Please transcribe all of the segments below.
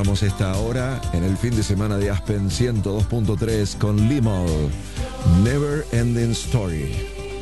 Arrancamos esta hora en el fin de semana de Aspen 102.3 con Limahl, Never Ending Story.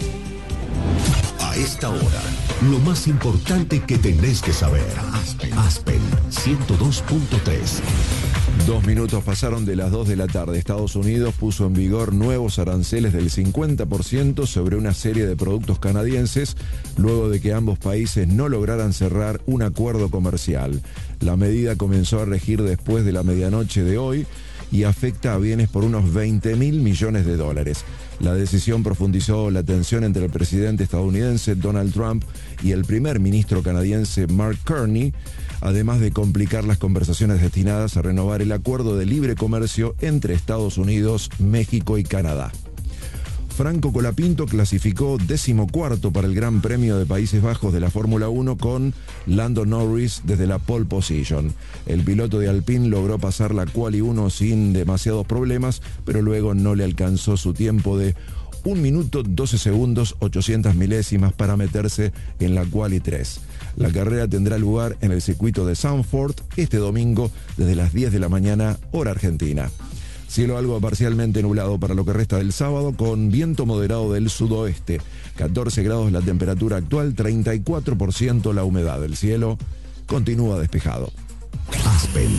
A esta hora, lo más importante que tenés que saber. Aspen 102.3. 2 minutos pasaron de las 2 de la tarde. Estados Unidos puso en vigor nuevos aranceles del 50% sobre una serie de productos canadienses, luego de que ambos países no lograran cerrar un acuerdo comercial. La medida comenzó a regir después de la medianoche de hoy y afecta a bienes por unos 20.000 millones de dólares. La decisión profundizó la tensión entre el presidente estadounidense Donald Trump y el primer ministro canadiense Mark Carney, además de complicar las conversaciones destinadas a renovar el acuerdo de libre comercio entre Estados Unidos, México y Canadá. Franco Colapinto clasificó 14º para el Gran Premio de Países Bajos de la Fórmula 1 con Lando Norris desde la pole position. El piloto de Alpine logró pasar la Quali 1 sin demasiados problemas, pero luego no le alcanzó su tiempo de 1 minuto 12 segundos 800 milésimas para meterse en la Quali 3. La carrera tendrá lugar en el circuito de Zandvoort este domingo desde las 10 de la mañana, hora argentina. Cielo algo parcialmente nublado para lo que resta del sábado, con viento moderado del sudoeste. 14 grados la temperatura actual, 34% la humedad. El cielo continúa despejado. Aspen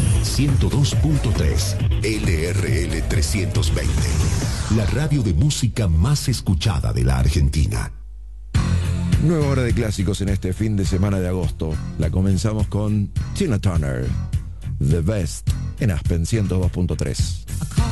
102.3 LRL 320. La radio de música más escuchada de la Argentina. Nueva hora de clásicos en este fin de semana de agosto. La comenzamos con Tina Turner, The Best, en Aspen 102.3.